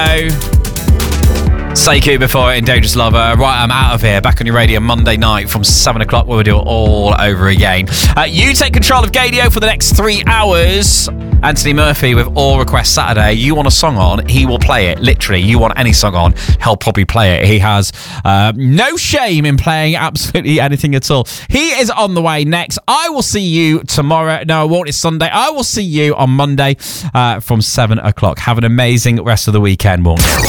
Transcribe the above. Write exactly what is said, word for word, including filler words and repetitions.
Sekou before it in Dangerous Lover. Right, I'm out of here. Back on your radio Monday night from seven o'clock where we do it all over again. Uh, you take control of Gadio for the next three hours. Anthony Murphy with All Requests Saturday. You want a song on, he will play it. Literally, you want any song on, he'll probably play it. He has uh, no shame in playing absolutely anything at all. He is on the way next. I will see you tomorrow. No, I won't. It's Sunday. I will see you on Monday uh, from seven o'clock. Have an amazing rest of the weekend, won't you?